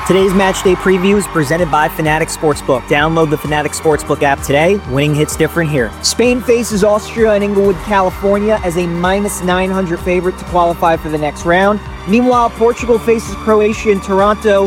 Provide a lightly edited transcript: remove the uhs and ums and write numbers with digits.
Today's matchday preview is presented by Fanatics Sportsbook. Download the Fanatics Sportsbook app today. Winning hits different here. Spain faces Austria in Inglewood, California as a minus 900 favorite to qualify for the next round. Meanwhile, Portugal faces Croatia in Toronto